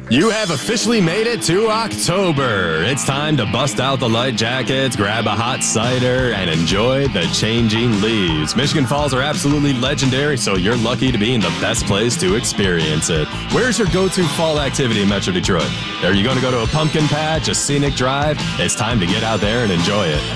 You have officially made it to October. It's time to bust out the light jackets, grab a hot cider, and enjoy the changing leaves. Michigan Falls are absolutely legendary, so you're lucky to be in the best place to experience it. Where's your go-to fall activity in Metro Detroit? Are you going to go to a pumpkin patch, a scenic drive? It's time to get out there and enjoy it.